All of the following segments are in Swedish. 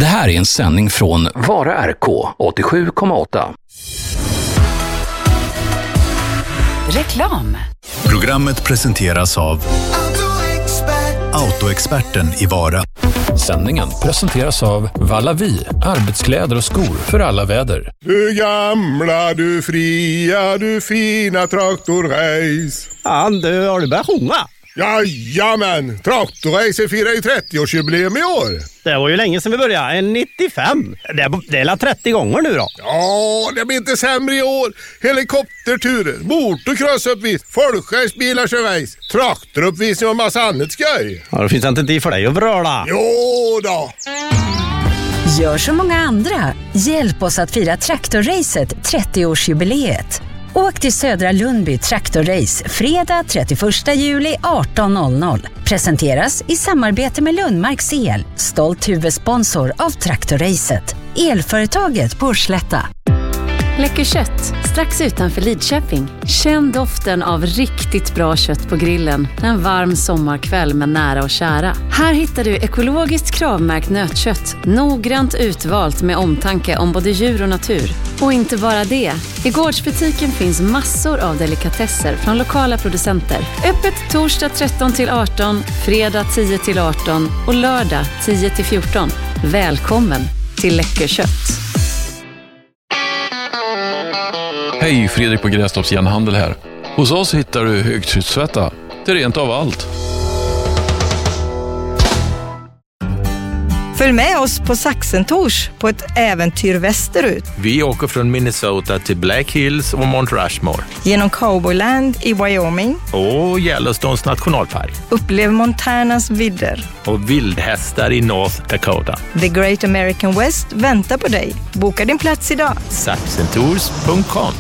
Det här är en sändning från Vara RK 87,8. Reklam. Programmet presenteras av Autoexperten i Vara. Sändningen presenteras av Vallavi, arbetskläder och skor för alla väder. Du gamla, du fria, du fina traktorrace. Du har du börjat sjunga? Jajamän, traktorrace firar ju 30-årsjubileum i år. Det var ju länge sedan vi började, 95. Det är 30 gånger nu då. Ja, det blir inte sämre i år. Helikopterturer, motocrossuppvis, folkracebilarsrace, traktoruppvisning och massa annat skoj. Ja, det finns inte tid för dig att vröla. Jo då. Gör som många andra. Hjälp oss att fira traktorracet 30-årsjubileet. Åk till Södra Lundby Traktorrace fredag 31 juli 18.00. Presenteras i samarbete med Lundmarks El, stolt huvudsponsor av Traktorracet. Elföretaget på Slätta. Läcker kött, strax utanför Lidköping. Känn doften av riktigt bra kött på grillen en varm sommarkväll med nära och kära. Här hittar du ekologiskt kravmärkt nötkött, noggrant utvalt med omtanke om både djur och natur. Och inte bara det. I gårdsbutiken finns massor av delikatesser från lokala producenter. Öppet torsdag 13-18, fredag 10-18 och lördag 10-14. Välkommen till Läcker kött. Hej, Fredrik på Grästorps Järnhandel här. Hos oss hittar du högtryckstvätta. Det är rent av allt. Följ med oss på Saxentors på ett äventyr västerut. Vi åker från Minnesota till Black Hills och Mount Rushmore. Genom Cowboyland i Wyoming. Och Yellowstones nationalpark. Upplev Montanas vidder. Och vildhästar i North Dakota. The Great American West väntar på dig. Boka din plats idag. Saxentours.com.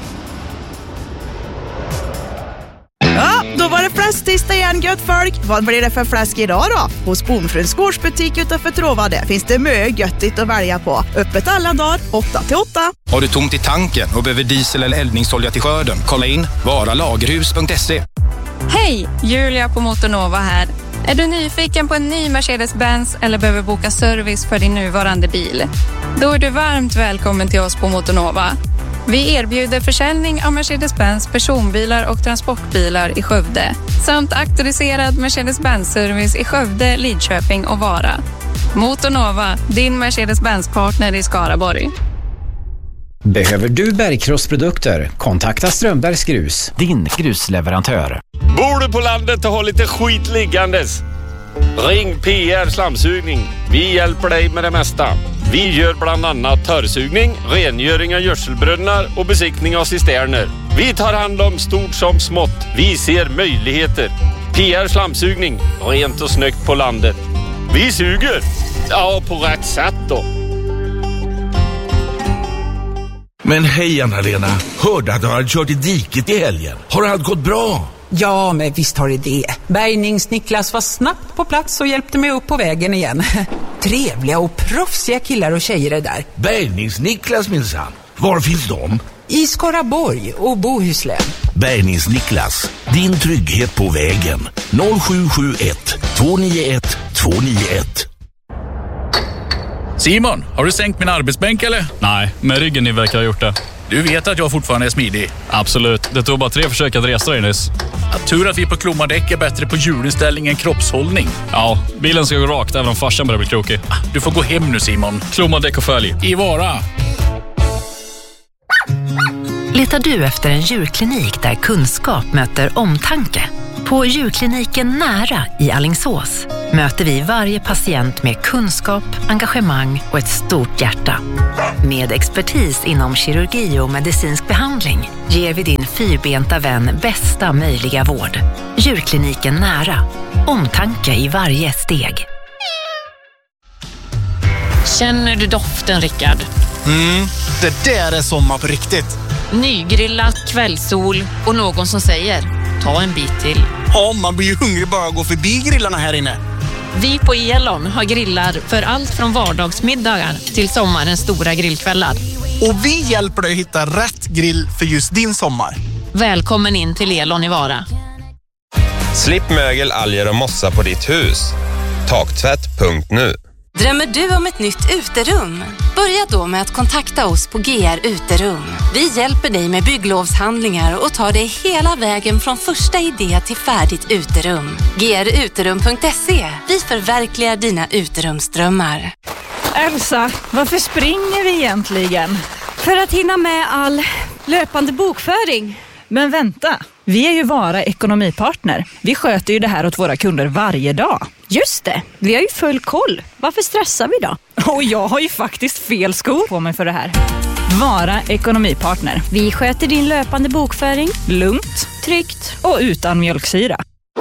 Ja, då var det fläsktisdag igen, gött folk. Vad blir det för fläsk idag då? Hos Bonfröns gårdsbutik utanför Tråvade finns det mycket göttigt att välja på. Öppet alla dagar, 8-8. Har du tomt i tanken och behöver diesel eller eldningsolja till skörden? Kolla in varalagerhus.se. Hej, Julia på Motornova här. Är du nyfiken på en ny Mercedes-Benz eller behöver boka service för din nuvarande bil? Då är du varmt välkommen till oss på Motornova. Vi erbjuder försäljning av Mercedes-Benz personbilar och transportbilar i Skövde samt auktoriserad Mercedes-Benz-service i Skövde, Lidköping och Vara. Motornova, din Mercedes-Benz-partner i Skaraborg. Behöver du bergkrossprodukter? Kontakta Strömbergs Grus, din grusleverantör. Bor du på landet och har lite skit liggandes? Ring PR Slamsugning. Vi hjälper dig med det mesta. Vi gör bland annat törrsugning, rengöring av gödselbrunnar och besiktning av cisterner. Vi tar hand om stort som smått. Vi ser möjligheter. PR Slamsugning. Rent och snyggt på landet. Vi suger. Ja, på rätt sätt då. Men hej Anna-Lena, hörde att du hade kört i diket i helgen. Har allt gått bra? Ja, men visst har det. Bärgnings-Niklas var snabbt på plats och hjälpte mig upp på vägen igen. Trevliga och proffsiga killar och tjejer är där. Bärgnings-Niklas minsann. Var finns de? I Skaraborg och Bohuslän. Bärgnings-Niklas, din trygghet på vägen. 0771 291 291. Simon, har du sänkt min arbetsbänk eller? Nej, men ryggen ni verkar ha gjort det. Du vet att jag fortfarande är smidig. Absolut, det tog bara 3 försök att resa dig nyss. Tur att vi på Klommardäck är bättre på hjulinställning än kroppshållning. Ja, bilen ska gå rakt även om farsan börjar bli krokig. Du får gå hem nu Simon. Klommardäck och följ. I Vara. Letar du efter en djurklinik där kunskap möter omtanke? På djurkliniken Nära i Alingsås möter vi varje patient med kunskap, engagemang och ett stort hjärta. Med expertis inom kirurgi och medicinsk behandling ger vi din fyrbenta vän bästa möjliga vård. Djurkliniken Nära. Omtanke i varje steg. Känner du doften, Rickard? Det där är sommar på riktigt. Nygrillat, kvällssol och någon som säger ta en bit till. Ja, man blir ju hungrig bara att gå förbi grillarna här inne. Vi på Elon har grillar för allt från vardagsmiddagar till sommarens stora grillkvällar. Och vi hjälper dig att hitta rätt grill för just din sommar. Välkommen in till Elon i Vara. Slipp mögel, alger och mossa på ditt hus. Taktvätt.nu Drömmer du om ett nytt uterum? Börja då med att kontakta oss på GR Uterum. Vi hjälper dig med bygglovshandlingar och tar dig hela vägen från första idé till färdigt uterum. gruterum.se. Vi förverkligar dina uterumsdrömmar. Elsa, varför springer vi egentligen? För att hinna med all löpande bokföring. Men vänta, vi är ju Vara ekonomipartner. Vi sköter ju det här åt våra kunder varje dag. Just det, vi har ju full koll. Varför stressar vi då? Och jag har ju faktiskt fel skor på mig för det här. Vara ekonomipartner. Vi sköter din löpande bokföring. Lugnt, tryggt och utan mjölksyra.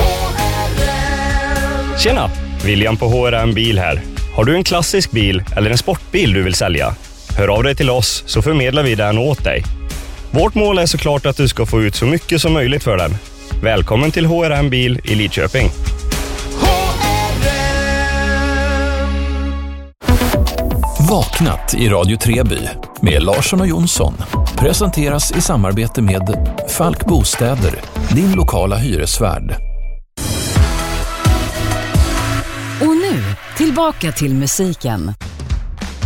Tjena, William på HRM Bil här. Har du en klassisk bil eller en sportbil du vill sälja? Hör av dig till oss så förmedlar vi den åt dig. Vårt mål är såklart att du ska få ut så mycket som möjligt för den. Välkommen till HRM Bil i Lidköping. Vaknat i Radio Treby med Larsson och Jonsson presenteras i samarbete med Falk Bostäder, din lokala hyresvärd. Och nu, tillbaka till musiken.